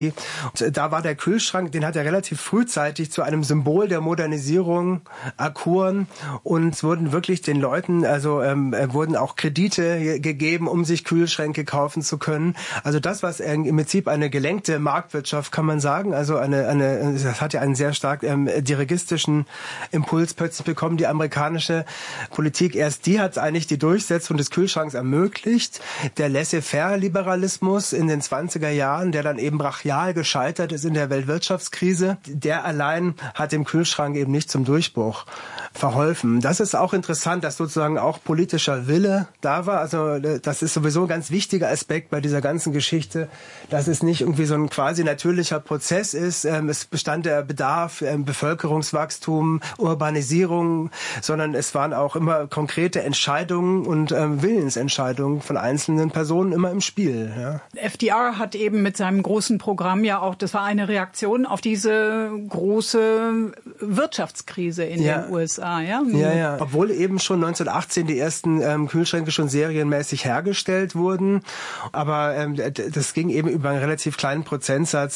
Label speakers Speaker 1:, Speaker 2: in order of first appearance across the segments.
Speaker 1: Und da war der Kühlschrank, den hat er relativ frühzeitig zu einem Symbol der Modernisierung erkoren und es wurden wirklich den Leuten, wurden auch Kredite gegeben, um sich Kühlschränke kaufen zu können. Also das, was im Prinzip eine gelenkte Marktwirtschaft, kann man sagen, also das hat ja einen sehr stark dirigistischen Impuls plötzlich bekommen, die amerikanische Politik. Erst die hat eigentlich die Durchsetzung des Kühlschranks ermöglicht. Der Laissez-faire-Liberalismus in den 20er Jahren, der dann eben brachial gescheitert ist in der Weltwirtschaftskrise, der allein hat dem Kühlschrank eben nicht zum Durchbruch verholfen. Das ist auch interessant, dass sozusagen auch politischer Wille da war. Also das ist sowieso ein ganz wichtiger Aspekt bei dieser ganzen Geschichte, dass es nicht irgendwie so ein quasi natürlicher Prozess ist. Es bestand der Bedarf, Bevölkerungswachstum, Urbanisierung, sondern es waren auch immer konkrete Entscheidungen und Willensentscheidungen von einzelnen Personen immer im Spiel. Ja.
Speaker 2: FDR hat eben mit seinem großen Programm ja auch, das war eine Reaktion auf diese große Wirtschaftskrise in den USA. Ja?
Speaker 1: Ja. Obwohl eben schon 1918 die ersten Kühlschränke schon serienmäßig hergestellt wurden, aber das ging eben über einen relativ kleinen Prozentsatz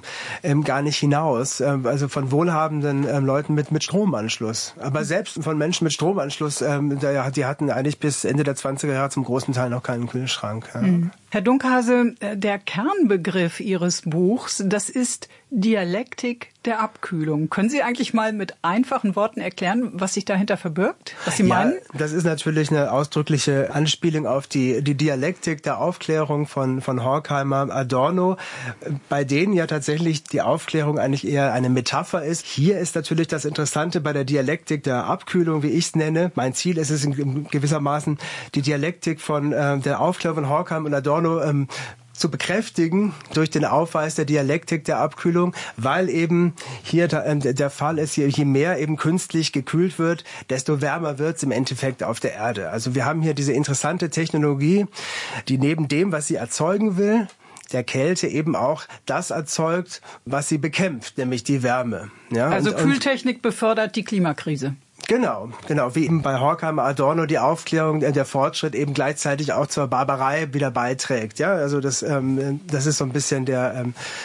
Speaker 1: gar nicht hinaus. Also von wohlhabenden Leuten mit Stromanschluss. Aber selbst von Menschen mit Stromanschluss, die hatten eigentlich bis Ende der 20er Jahre zum großen Teil noch keinen Kühlschrank. Ja.
Speaker 2: Herr Dunkhase, der Kernbegriff Ihres Buchs, das ist Dialektik der Abkühlung. Können Sie eigentlich mal mit einfachen Worten erklären, was sich dahinter verbirgt, was Sie meinen?
Speaker 1: Das ist natürlich eine ausdrückliche Anspielung auf die Dialektik der Aufklärung von Horkheimer, Adorno, bei denen ja tatsächlich die Aufklärung eigentlich eher eine Metapher ist. Hier ist natürlich das Interessante bei der Dialektik der Abkühlung, wie ich es nenne. Mein Ziel ist es gewissermaßen, die Dialektik von der Aufklärung von Horkheimer und Adorno zu bekräftigen durch den Aufweis der Dialektik der Abkühlung, weil eben hier der Fall ist, je mehr eben künstlich gekühlt wird, desto wärmer wird es im Endeffekt auf der Erde. Also wir haben hier diese interessante Technologie, die neben dem, was sie erzeugen will, der Kälte eben auch das erzeugt, was sie bekämpft, nämlich die Wärme. Ja,
Speaker 2: also Kühltechnik befördert die Klimakrise.
Speaker 1: Genau, wie eben bei Horkheimer, Adorno die Aufklärung, der Fortschritt eben gleichzeitig auch zur Barbarei wieder beiträgt. Ja, also das ist so ein bisschen der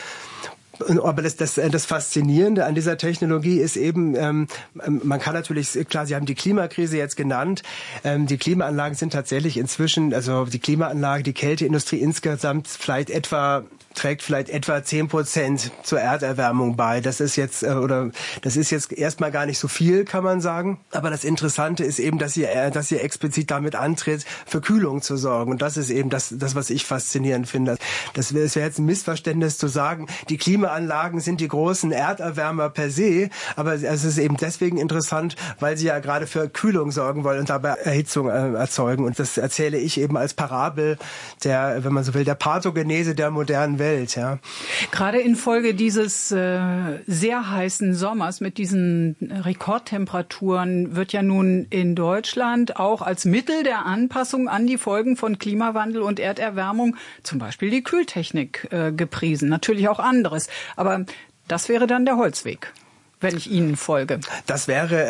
Speaker 1: aber das Faszinierende an dieser Technologie ist eben, man kann natürlich, klar, Sie haben die Klimakrise jetzt genannt, die Klimaanlagen sind tatsächlich inzwischen, also die Klimaanlage, die Kälteindustrie insgesamt trägt vielleicht etwa 10% zur Erderwärmung bei. Das ist jetzt erstmal gar nicht so viel, kann man sagen. Aber das Interessante ist eben, dass sie explizit damit antritt, für Kühlung zu sorgen. Und das ist eben das was ich faszinierend finde. Es wäre jetzt ein Missverständnis zu sagen, die Klimaanlagen sind die großen Erderwärmer per se. Aber es ist eben deswegen interessant, weil sie ja gerade für Kühlung sorgen wollen und dabei Erhitzung erzeugen. Und das erzähle ich eben als Parabel der, wenn man so will, der Pathogenese der modernen Welt, ja.
Speaker 2: Gerade infolge dieses sehr heißen Sommers mit diesen Rekordtemperaturen wird ja nun in Deutschland auch als Mittel der Anpassung an die Folgen von Klimawandel und Erderwärmung zum Beispiel die Kühltechnik gepriesen. Natürlich auch anderes. Aber das wäre dann der Holzweg, wenn ich Ihnen folge.
Speaker 1: Das wäre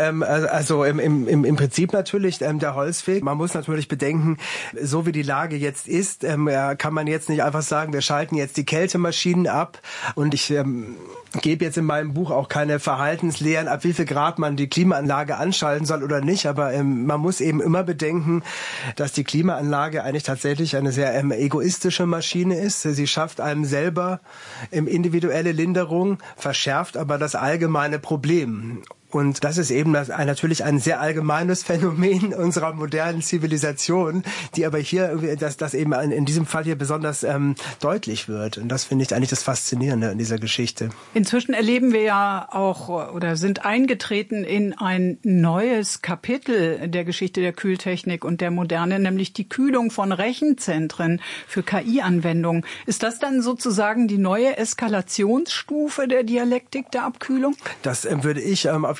Speaker 1: im Prinzip natürlich der Holzweg. Man muss natürlich bedenken, so wie die Lage jetzt ist, kann man jetzt nicht einfach sagen, wir schalten jetzt die Kältemaschinen ab und ich gebe jetzt in meinem Buch auch keine Verhaltenslehren, ab wie viel Grad man die Klimaanlage anschalten soll oder nicht, aber man muss eben immer bedenken, dass die Klimaanlage eigentlich tatsächlich eine sehr egoistische Maschine ist. Sie schafft einem selber individuelle Linderung, verschärft aber das allgemeine Problem. Und das ist eben natürlich ein sehr allgemeines Phänomen unserer modernen Zivilisation, die aber hier, das eben in diesem Fall hier besonders deutlich wird. Und das finde ich eigentlich das Faszinierende an dieser Geschichte.
Speaker 2: Inzwischen erleben wir ja auch oder sind eingetreten in ein neues Kapitel der Geschichte der Kühltechnik und der Moderne, nämlich die Kühlung von Rechenzentren für KI-Anwendungen. Ist das dann sozusagen die neue Eskalationsstufe der Dialektik der Abkühlung?
Speaker 1: Das würde ich auf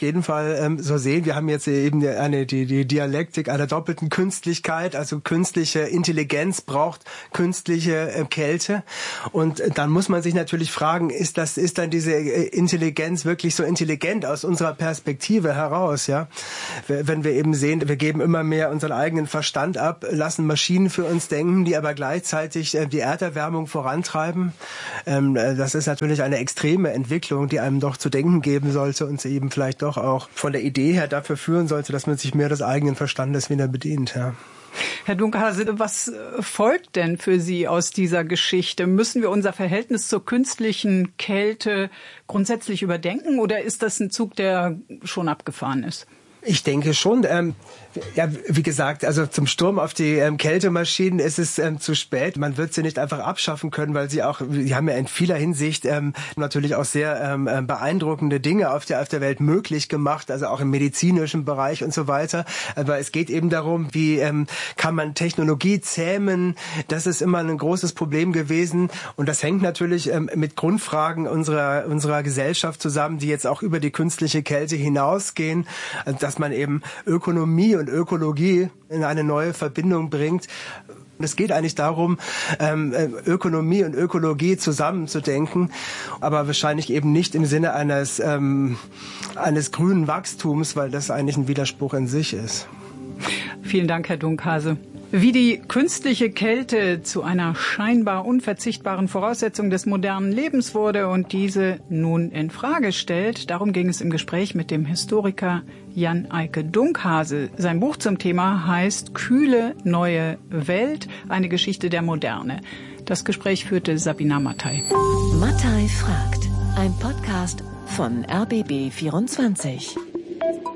Speaker 1: jeden Fall so sehen. Wir haben jetzt eben die Dialektik einer doppelten Künstlichkeit, also künstliche Intelligenz braucht künstliche Kälte. Und dann muss man sich natürlich fragen, ist dann diese Intelligenz wirklich so intelligent aus unserer Perspektive heraus, ja? Wenn wir eben sehen, wir geben immer mehr unseren eigenen Verstand ab, lassen Maschinen für uns denken, die aber gleichzeitig die Erderwärmung vorantreiben. Das ist natürlich eine extreme Entwicklung, die einem doch zu denken geben sollte und eben vielleicht doch auch von der Idee her dafür führen sollte, dass man sich mehr des eigenen Verstandes wieder bedient, ja.
Speaker 2: Herr Dunkhase, was folgt denn für Sie aus dieser Geschichte? Müssen wir unser Verhältnis zur künstlichen Kälte grundsätzlich überdenken oder ist das ein Zug, der schon abgefahren ist?
Speaker 1: Ich denke schon. Ja, wie gesagt, also zum Sturm auf die Kältemaschinen ist es zu spät. Man wird sie nicht einfach abschaffen können, weil die haben ja in vieler Hinsicht natürlich auch sehr beeindruckende Dinge auf der Welt möglich gemacht, also auch im medizinischen Bereich und so weiter. Aber es geht eben darum, wie kann man Technologie zähmen? Das ist immer ein großes Problem gewesen und das hängt natürlich mit Grundfragen unserer Gesellschaft zusammen, die jetzt auch über die künstliche Kälte hinausgehen, also dass man eben Ökonomie und Ökologie in eine neue Verbindung bringt. Es geht eigentlich darum, Ökonomie und Ökologie zusammenzudenken, aber wahrscheinlich eben nicht im Sinne eines grünen Wachstums, weil das eigentlich ein Widerspruch in sich ist.
Speaker 2: Vielen Dank, Herr Dunkhase. Wie die künstliche Kälte zu einer scheinbar unverzichtbaren Voraussetzung des modernen Lebens wurde und diese nun in Frage stellt, darum ging es im Gespräch mit dem Historiker Jan Eike Dunkhase. Sein Buch zum Thema heißt Kühle neue Welt, eine Geschichte der Moderne. Das Gespräch führte Sabina Mattei.
Speaker 3: Mattei fragt, ein Podcast von RBB 24.